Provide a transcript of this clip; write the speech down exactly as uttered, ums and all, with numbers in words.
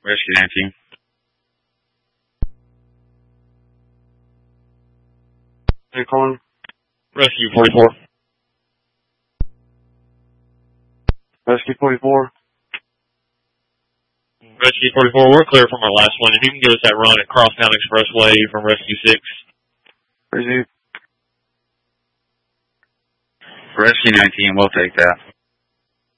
Rescue nineteen. Hey, calling. Rescue forty-four. Rescue forty-four. Rescue forty-four, we're clear from our last one. If you can give us that run at Crosstown Expressway from Rescue six. Rescue. Rescue nineteen, we'll take that.